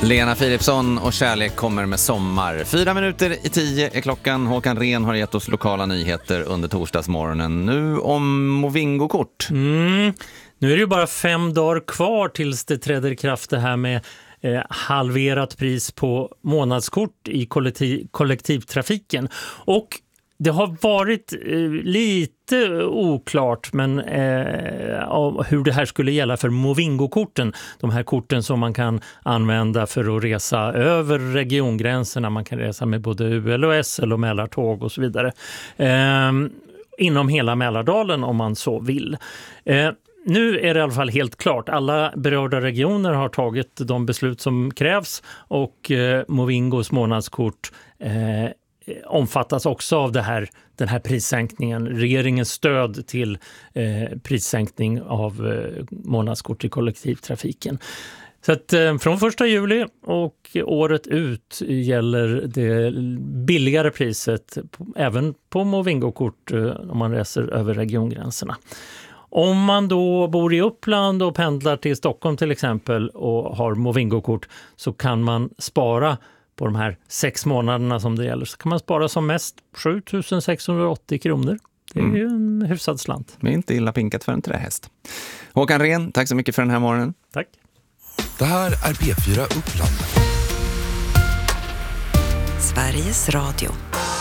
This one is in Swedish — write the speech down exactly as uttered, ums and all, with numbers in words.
Lena Philipsson och Kärlek kommer med sommar. Fyra minuter i tio är klockan. Håkan Rehn har gett oss lokala nyheter under torsdagsmorgonen. Nu om Movingo-kort. Mm. Nu är det ju bara fem dagar kvar tills det träder i kraft det här med eh, halverat pris på månadskort i kollektiv, kollektivtrafiken. Och det har varit eh, lite oklart men eh, hur det här skulle gälla för Movingo-korten. De här korten som man kan använda för att resa över regiongränserna. Man kan resa med både U L och S L och Mälartåg och så vidare. Eh, inom hela Mälardalen om man så vill. Eh, Nu är det i alla fall helt klart. Alla berörda regioner har tagit de beslut som krävs och eh, Movingos månadskort eh, omfattas också av det här, den här prissänkningen. Regeringens stöd till eh, prissänkning av eh, månadskort i kollektivtrafiken. Så att eh, från första juli och året ut gäller det billigare priset på, även på Movingo-kort eh, om man reser över regiongränserna. Om man då bor i Uppland och pendlar till Stockholm till exempel och har Movingo-kort så kan man spara på de här sex månaderna som det gäller. Så kan man spara som mest sju tusen sexhundraåttio kronor. Det är ju en hyfsad slant. Det är inte illa pinkat för en trähäst. Håkan Rehn, tack så mycket för den här morgonen. Tack. Det här är B fyra Uppland. Sveriges Radio.